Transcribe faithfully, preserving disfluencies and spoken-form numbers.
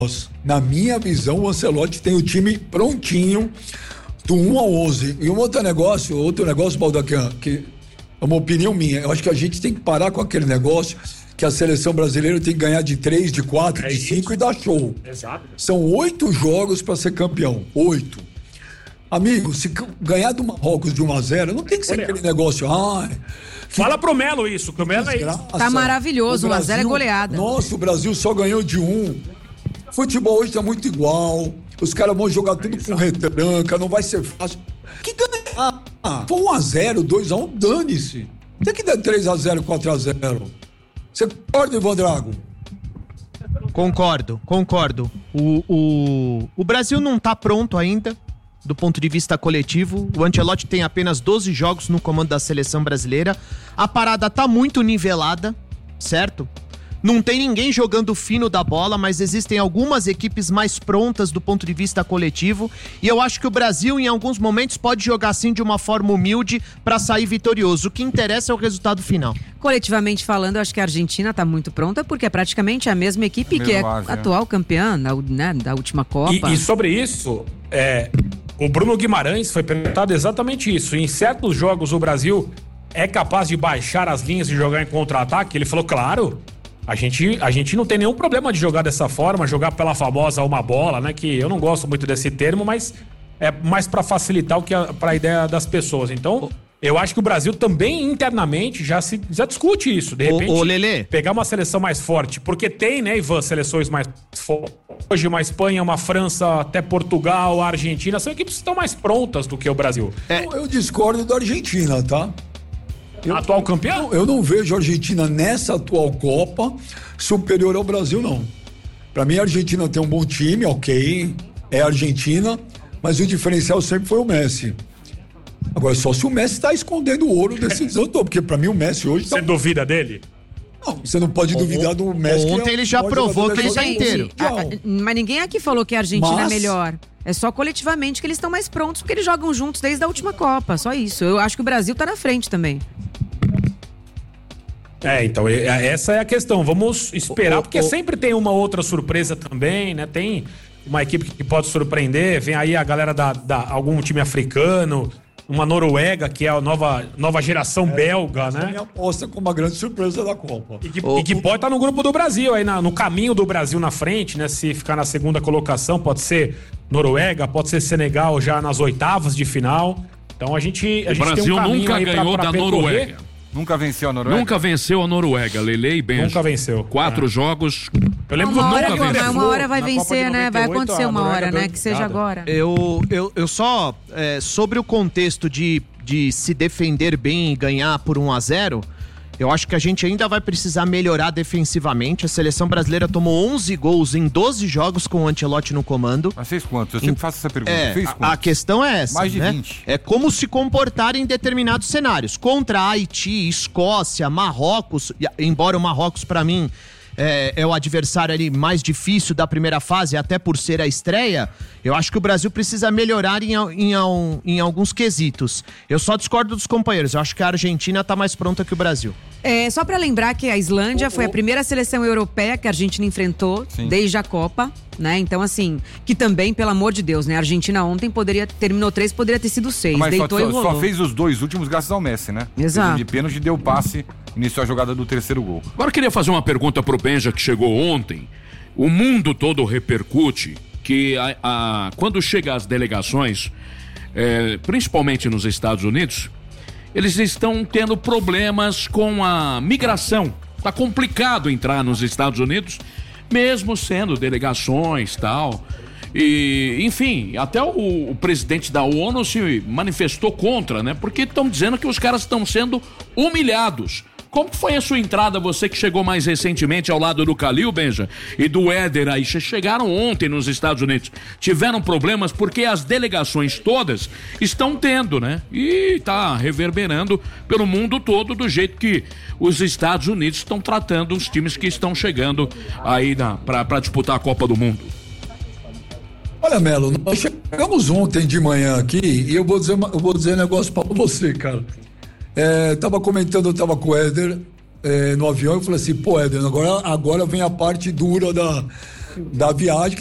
Na minha visão, o Ancelotti tem o time prontinho do um ao onze. E um outro negócio, outro negócio, Baldaquian, que é uma opinião minha. Eu acho que a gente tem que parar com aquele negócio que a seleção brasileira tem que ganhar de três, de quatro, É de isso. cinco e dar show. Exato. São oito jogos para ser campeão. Oito. Amigo, se c- ganhar do Marrocos de um a zero, não tem que ser Olha. aquele negócio. Ai, Fala pro Melo isso, que o Melo é isso. desgraça. Tá maravilhoso, O um a zero é Brasil- goleada. Nossa, o Brasil só ganhou de um. Futebol hoje tá muito igual. Os caras vão jogar tudo com retranca, não vai ser fácil. Que ganhar? Ah, foi um a zero, dois a um, dane-se. Tem que dar três a zero, quatro a zero. Você concorda, Ivan Drago? Concordo, concordo. O, o, o Brasil não tá pronto ainda, do ponto de vista coletivo. O Ancelotti tem apenas doze jogos no comando da seleção brasileira. A parada tá muito nivelada, certo? Não tem ninguém jogando fino da bola, mas existem algumas equipes mais prontas do ponto de vista coletivo. E eu acho que o Brasil, em alguns momentos, pode jogar assim de uma forma humilde para sair vitorioso. O que interessa é o resultado final. Coletivamente falando, eu acho que a Argentina tá muito pronta, porque é praticamente a mesma equipe É que é mesmo base, é. atual campeã, né, da última Copa. E, e sobre isso, é, o Bruno Guimarães foi perguntado exatamente isso. Em certos jogos o Brasil é capaz de baixar as linhas e jogar em contra-ataque? Ele falou, claro. A gente, a gente não tem nenhum problema de jogar dessa forma, jogar pela famosa uma bola, né? Que eu não gosto muito desse termo, mas é mais para facilitar o que a, pra ideia das pessoas. Então, eu acho que o Brasil também internamente já, se, já discute isso. De repente, Ô, ô, Lelê. pegar uma seleção mais forte. Porque tem, né, Ivan, seleções mais fortes. Hoje uma Espanha, uma França, até Portugal, a Argentina, são equipes que estão mais prontas do que o Brasil. É. Eu, eu discordo da Argentina, tá? Eu- Atual campeão? Eu não vejo a Argentina nessa atual Copa superior ao Brasil, não. Pra mim, a Argentina tem um bom time, ok, é a Argentina, mas o diferencial sempre foi o Messi. Agora, só se o Messi tá escondendo o ouro desse todo, porque pra mim o Messi hoje tá... Você duvida dele? Não, você não pode duvidar do Messi. que é Ontem o ele já maior provou jogador que ele da tá história do inteiro. Mundial. Ah, ah, mas ninguém aqui falou que a Argentina Mas- é melhor. É só coletivamente que eles estão mais prontos, porque eles jogam juntos desde a última Copa. Só isso. Eu acho que o Brasil tá na frente também. É, então, e- é- essa é a questão. Vamos esperar, O- porque o- sempre tem uma outra surpresa também, né? Tem uma equipe que pode surpreender, vem aí a galera da, da algum time africano, uma Noruega, que é a nova, nova geração belga, Essa é a minha né? aposta como uma grande surpresa da Copa. E que, O- e que pode estar no grupo do Brasil, aí na- no caminho do Brasil na frente, né? Se ficar na segunda colocação, pode ser Noruega, pode ser Senegal já nas oitavas de final. Então a gente, a O gente tem Brasil um caminho nunca aí pra- ganhou pra da percorrer. Noruega. Nunca venceu a Noruega? Nunca venceu a Noruega, Lele e Benja. Nunca venceu. Quatro É. jogos. Eu lembro Uma do hora, nunca mas venceu. uma hora vai Na Copa de vencer, né? Vai noventa e oito, acontecer a uma Noruega hora, deu né? Que seja entrada. agora. Eu, eu, eu só, é, sobre o contexto de, de se defender bem e ganhar por um a zero, eu acho que a gente ainda vai precisar melhorar defensivamente. A seleção brasileira tomou onze gols em doze jogos com o Ancelotti no comando. Mas fez quantos? Eu sempre faço essa pergunta. É, Fez a, quantos? a questão é essa, Mais de né? vinte. É como se comportar em determinados cenários. Contra Haiti, Escócia, Marrocos, e- embora o Marrocos, pra mim, é, é o adversário ali mais difícil da primeira fase, até por ser a estreia, eu acho que o Brasil precisa melhorar em, al- em, al- em alguns quesitos. Eu só discordo dos companheiros, eu acho que a Argentina tá mais pronta que o Brasil. É, só pra lembrar que a Islândia foi a primeira seleção europeia que a Argentina enfrentou Sim. desde a Copa, né? Então, assim, que também, pelo amor de Deus, né? A Argentina ontem poderia, terminou três, poderia ter sido seis. Mas só, Deitou e só, rolou. só fez os dois últimos graças ao Messi, né? Exato. Fez um de pênalti, deu passe, iniciou a jogada do terceiro gol. Agora eu queria fazer uma pergunta pro Benja, que chegou ontem. O mundo todo repercute que a, a- quando chega as delegações, é, principalmente nos Estados Unidos, eles estão tendo problemas com a migração. Tá complicado entrar nos Estados Unidos, mesmo sendo delegações e tal. E, enfim, até o, o presidente da ONU se manifestou contra, né? Porque estão dizendo que os caras estão sendo humilhados. Como foi a sua entrada, você que chegou mais recentemente ao lado do Calil, Benja, e do Éder aí? Vocês chegaram ontem nos Estados Unidos. Tiveram problemas porque as delegações todas estão tendo, né? E tá reverberando pelo mundo todo do jeito que os Estados Unidos estão tratando os times que estão chegando aí na, pra, pra disputar a Copa do Mundo. Olha, Melo, nós chegamos ontem de manhã aqui e eu vou dizer, uma- eu vou dizer um negócio pra você, cara. É, tava comentando, eu tava com o Éder, é, no avião, eu falei assim, pô, Éder, agora, agora vem a parte dura da, da viagem,